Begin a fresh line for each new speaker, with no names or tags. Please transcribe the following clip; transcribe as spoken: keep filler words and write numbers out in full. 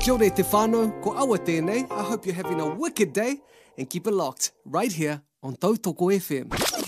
Kia ora te whānau, ko awa tēnei. I hope you're having a wicked day and keep it locked right here on Tautoko F M.